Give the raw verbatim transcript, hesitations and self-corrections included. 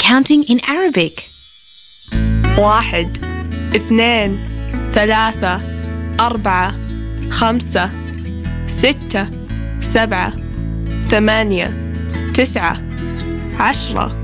counting in Arabic. واحد، اثنين، ثلاثة، أربعة، خمسة، ستة، سبعة، ثمانية، تسعة، عشرة.